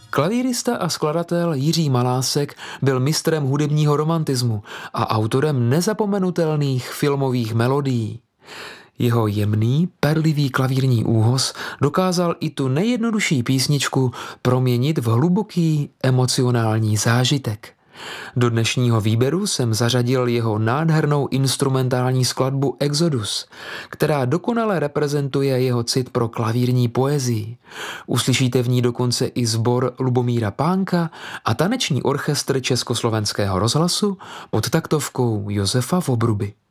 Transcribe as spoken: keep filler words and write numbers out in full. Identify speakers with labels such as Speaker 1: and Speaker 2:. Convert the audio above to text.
Speaker 1: Klavírista a skladatel Jiří Malásek byl mistrem hudebního romantismu a autorem nezapomenutelných filmových melodií. Jeho jemný, perlivý klavírní úhoz dokázal i tu nejjednodušší písničku proměnit v hluboký emocionální zážitek. Do dnešního výběru jsem zařadil jeho nádhernou instrumentální skladbu Exodus, která dokonale reprezentuje jeho cit pro klavírní poezii. Uslyšíte v ní dokonce i sbor Lubomíra Pánka a taneční orchestr Československého rozhlasu pod taktovkou Josefa Vobruby.